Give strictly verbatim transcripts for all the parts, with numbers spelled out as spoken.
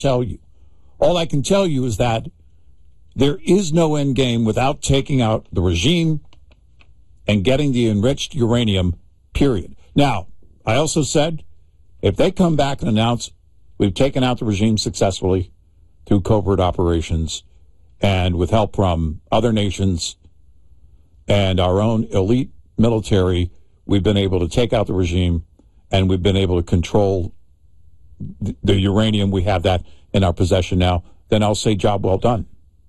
tell you. All I can tell you is that there is no end game without taking out the regime and getting the enriched uranium, period. Now, I also said, if they come back and announce we've taken out the regime successfully through covert operations and with help from other nations and our own elite military, we've been able to take out the regime and we've been able to control the, the uranium. We have that in our possession now. Then I'll say job well done.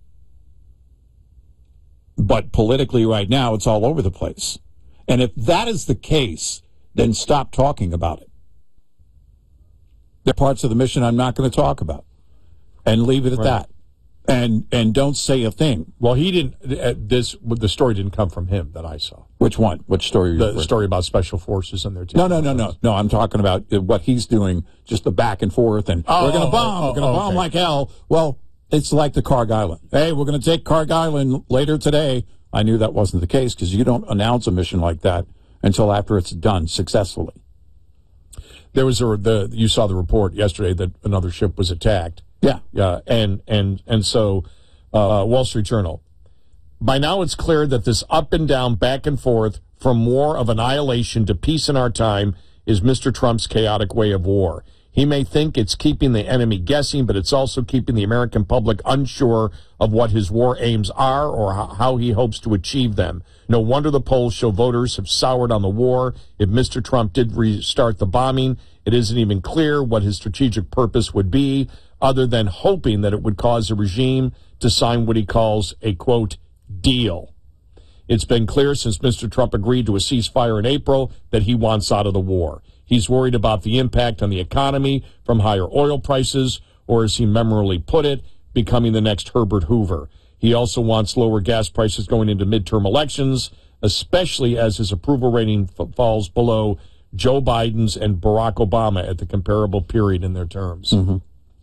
But politically right now, it's all over the place. And if that is the case, then stop talking about it. There are parts of the mission I'm not going to talk about. And leave it at right. that. And and don't say a thing. Well, he didn't, uh, this, the story didn't come from him that I saw. Which one? Which story? Are you the referring? story about special forces and their team. No, no, no, no. No, I'm talking about what he's doing, just the back and forth. And oh, we're going to bomb. Oh, we're going to oh, bomb okay. like hell. Well, it's like the Karg Island. Hey, we're going to take Karg Island later today. I knew that wasn't the case because you don't announce a mission like that until after it's done successfully. There was a, the, you saw the report yesterday that another ship was attacked. Yeah. Yeah. And, and, and so, uh, Wall Street Journal. By now it's clear that this up and down, back and forth from war of annihilation to peace in our time is Mister Trump's chaotic way of war. He may think it's keeping the enemy guessing, but it's also keeping the American public unsure of what his war aims are or how he hopes to achieve them. No wonder the polls show voters have soured on the war. If Mister Trump did restart the bombing, it isn't even clear what his strategic purpose would be, other than hoping that it would cause the regime to sign what he calls a, quote, deal. It's been clear since Mister Trump agreed to a ceasefire in April that he wants out of the war. He's worried about the impact on the economy from higher oil prices, or as he memorably put it, becoming the next Herbert Hoover. He also wants lower gas prices going into midterm elections, especially as his approval rating f- falls below Joe Biden's and Barack Obama at the comparable period in their terms. Mm-hmm.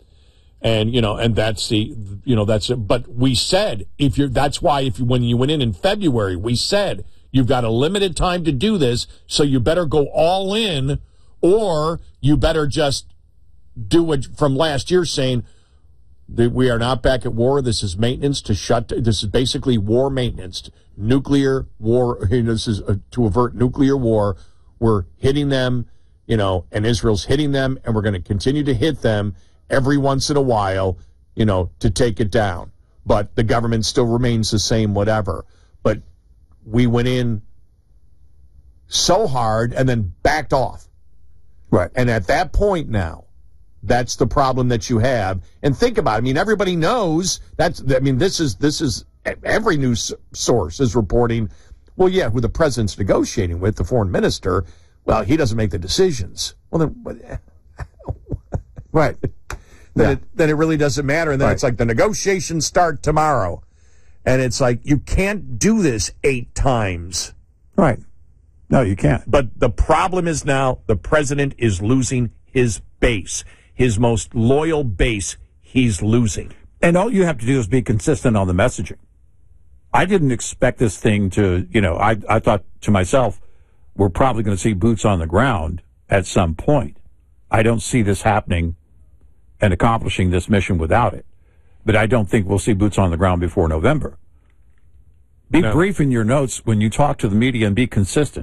And, you know, and that's the, you know, that's it. But we said, if you're, that's why if you, when you went in in February, we said, you've got a limited time to do this, so you better go all in, or you better just do what from last year saying that we are not back at war. This is maintenance to shut, this is basically war maintenance, nuclear war. This is uh, to avert nuclear war. We're hitting them, you know, and Israel's hitting them, and we're going to continue to hit them every once in a while, you know, to take it down. But the government still remains the same, whatever. But we went in so hard and then backed off. Right. And at that point now, that's the problem that you have. And think about it. I mean, everybody knows that's, I mean, this is, this is, every news source is reporting, well, yeah, who the president's negotiating with, the foreign minister, well, he doesn't make the decisions. Well, then, right. Then, yeah. it, then it really doesn't matter. And then right. it's like the negotiations start tomorrow. And it's like, you can't do this eight times. Right. No, you can't. But the problem is now the president is losing his base. His most loyal base, he's losing. And all you have to do is be consistent on the messaging. I didn't expect this thing to, you know, I, I thought to myself, we're probably going to see boots on the ground at some point. I don't see this happening and accomplishing this mission without it. But I don't think we'll see boots on the ground before November. Be no. brief in your notes when you talk to the media and be consistent.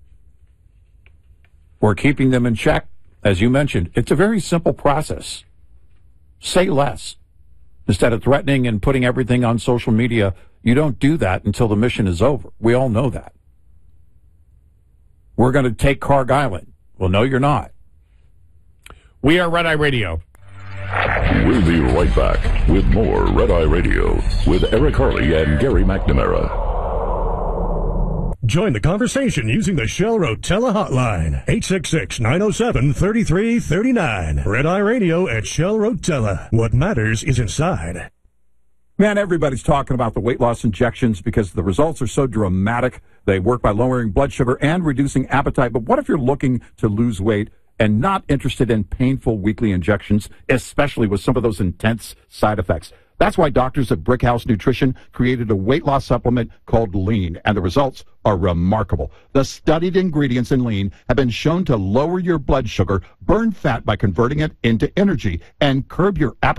We're keeping them in check. As you mentioned, it's a very simple process. Say less. Instead of threatening and putting everything on social media, you don't do that until the mission is over. We all know that. We're going to take Karg Island. Well, no, you're not. We are Red Eye Radio. We'll be right back with more Red Eye Radio with Eric Harley and Gary McNamara. Join the conversation using the Shell Rotella hotline, eight six six, nine oh seven, three three three nine. Red Eye Radio at Shell Rotella. What matters is inside. Man, everybody's talking about the weight loss injections because the results are so dramatic. They work by lowering blood sugar and reducing appetite. But what if you're looking to lose weight and not interested in painful weekly injections, especially with some of those intense side effects? That's why doctors at Brickhouse Nutrition created a weight loss supplement called Lean, and the results are remarkable. The studied ingredients in Lean have been shown to lower your blood sugar, burn fat by converting it into energy, and curb your appetite